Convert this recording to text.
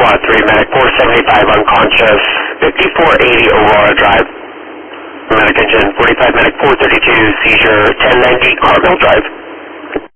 Squad 3, medic 475 unconscious, 5480 Aurora Drive. Medic engine 45, medic 432, seizure 1090 Carmel Drive.